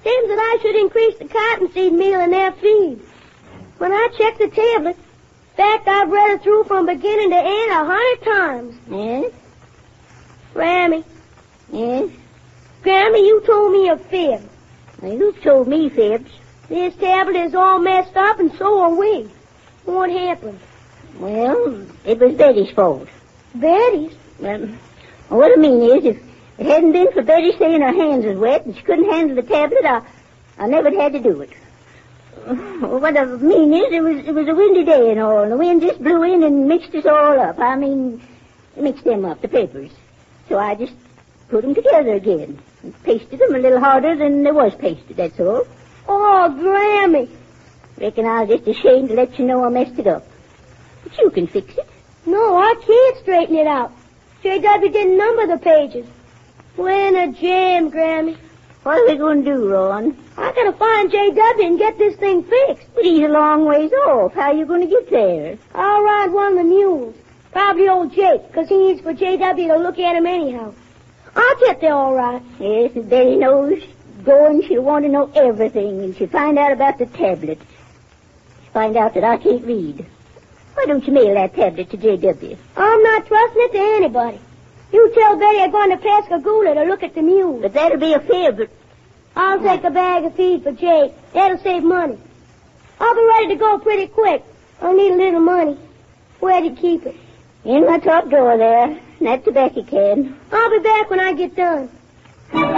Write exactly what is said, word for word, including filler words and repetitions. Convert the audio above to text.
Seems that I should increase the cottonseed meal in their feed. When I checked the tablet, in fact, I've read it through from beginning to end a hundred times. Yes? Grammy. Yes? Grammy, you told me a fib. Well, you told me fibs. This tablet is all messed up, and so are we. What happened? Well, it was Betty's fault. Betty's? Well, what I mean is, if it hadn't been for Betty saying her hands was wet and she couldn't handle the tablet, I, I never had to do it. What I mean is, it was it was a windy day and all, and the wind just blew in and mixed us all up. I mean, mixed them up, the papers. So I just put them together again and pasted them a little harder than they was pasted, that's all. Oh, Grammy. Reckon I was just ashamed to let you know I messed it up. But you can fix it. No, I can't straighten it out. J W didn't number the pages. We're in a jam, Grammy. What are we going to do, Ron? I gotta find J W and get this thing fixed. But he's a long ways off. How are you going to get there? I'll ride one of the mules. Probably old Jake, because he needs for J W to look at him anyhow. I'll get there all right. Yes, if Betty knows going, she'll want to know everything, and she'll find out about the tablet. She'll find out that I can't read. Why don't you mail that tablet to J W? I'm not trusting it to anybody. You tell Betty I'm going to Pascagoula to look at the mules. But that'll be a fib. I'll take a bag of feed for Jake. That'll save money. I'll be ready to go pretty quick. I'll need a little money. Where'd you keep it? In my top drawer there. In that tobacco can. I'll be back when I get done.